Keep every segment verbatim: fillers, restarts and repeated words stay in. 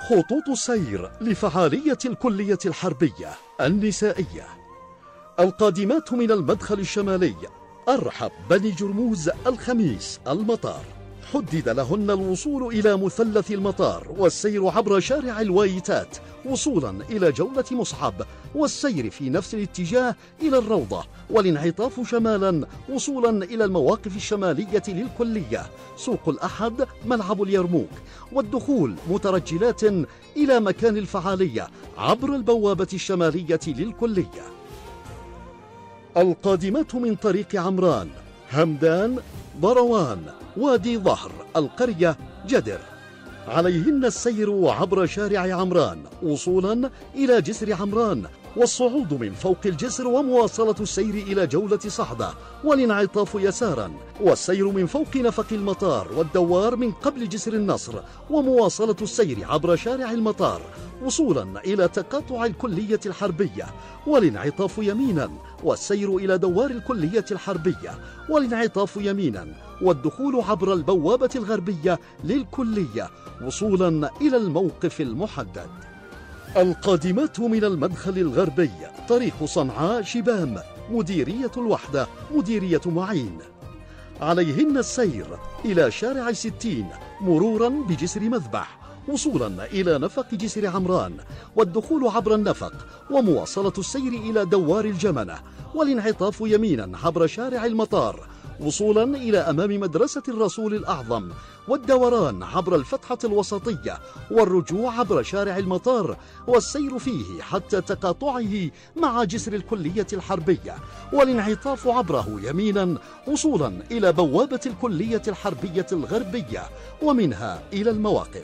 خطوط السير لفعالية الكلية الحربية النسائية. القادمات من المدخل الشمالي أرحب بني جرموز الخميس المطار، حدد لهن الوصول إلى مثلث المطار والسير عبر شارع الوايتات وصولا إلى جولة مصعب، والسير في نفس الاتجاه إلى الروضة، والانعطاف شمالا وصولا إلى المواقف الشمالية للكلية، سوق الأحد، ملعب اليرموك، والدخول مترجلات إلى مكان الفعالية عبر البوابة الشمالية للكلية. القادمات من طريق عمران، همدان، ضروان، وادي ظهر، القرية، جدر، عليهن السير عبر شارع عمران وصولا إلى جسر عمران، والصعود من فوق الجسر ومواصلة السير إلى جولة صعدة، والانعطاف يسارا، والسير من فوق نفق المطار والدوار من قبل جسر النصر، ومواصلة السير عبر شارع المطار وصولا إلى تقاطع الكلية الحربية، والانعطاف يمينا، والسير إلى دوار الكلية الحربية، والانعطاف يمينا، والدخول عبر البوابة الغربية للكلية وصولا إلى الموقف المحدد. القادمات من المدخل الغربي طريق صنعاء شبام، مديرية الوحدة، مديرية معين، عليهن السير إلى شارع ستين مرورا بجسر مذبح وصولا إلى نفق جسر عمران، والدخول عبر النفق، ومواصلة السير إلى دوار الجمنة، والانعطاف يمينا عبر شارع المطار وصولا إلى أمام مدرسة الرسول الأعظم، والدوران عبر الفتحة الوسطية، والرجوع عبر شارع المطار، والسير فيه حتى تقاطعه مع جسر الكلية الحربية، والانعطاف عبره يمينا وصولا إلى بوابة الكلية الحربية الغربية ومنها إلى المواقف.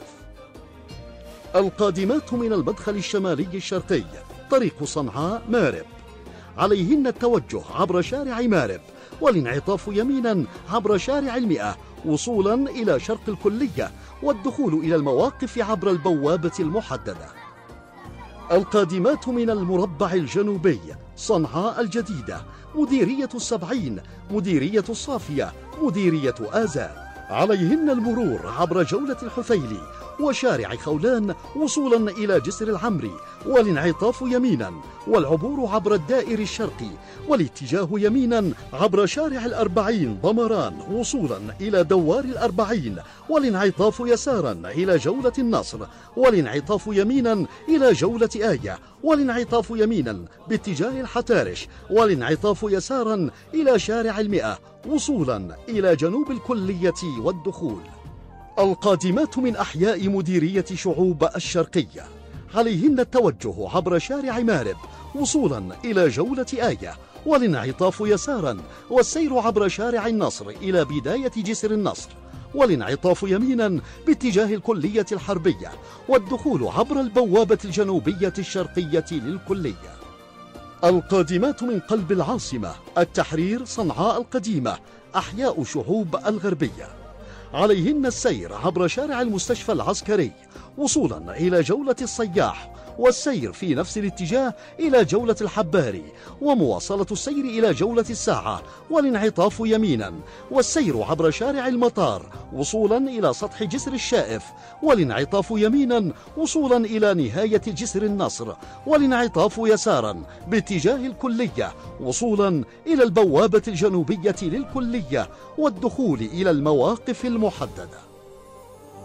القادمات من المدخل الشمالي الشرقي طريق صنعاء مارب، عليهن التوجه عبر شارع مارب، والانعطاف يمينا عبر شارع المئة وصولا إلى شرق الكلية، والدخول إلى المواقف عبر البوابة المحددة. القادمات من المربع الجنوبي صنعاء الجديدة، مديرية السبعين، مديرية الصافية، مديرية آزار، عليهن المرور عبر جولة الحثيلي وشارع خولان وصولا إلى جسر العمري، والانعطاف يمينا، والعبور عبر الدائر الشرقي، والاتجاه يمينا عبر شارع الأربعين ضمران وصولا إلى دوار الأربعين، والانعطاف يسارا إلى جولة النصر، والانعطاف يمينا إلى جولة آية، والانعطاف يمينا باتجاه الحتارش، والانعطاف يسارا إلى شارع المئة وصولا إلى جنوب الكلية والدخول. القادمات من أحياء مديرية شعوب الشرقية، عليهن التوجه عبر شارع مارب وصولا إلى جولة آية، والانعطاف يسارا، والسير عبر شارع النصر إلى بداية جسر النصر، والانعطاف يمينا باتجاه الكلية الحربية، والدخول عبر البوابة الجنوبية الشرقية للكلية. القادمات من قلب العاصمة التحرير صنعاء القديمة، أحياء شعوب الغربية، عليهن السير عبر شارع المستشفى العسكري وصولا إلى جولة الصياح، والسير في نفس الاتجاه إلى جولة الحباري، ومواصلة السير إلى جولة الساعة، والانعطاف يمينا، والسير عبر شارع المطار وصولا إلى سطح جسر الشائف، والانعطاف يمينا وصولا إلى نهاية جسر النصر، والانعطاف يسارا باتجاه الكلية وصولا إلى البوابة الجنوبية للكلية، والدخول إلى المواقف المحددة.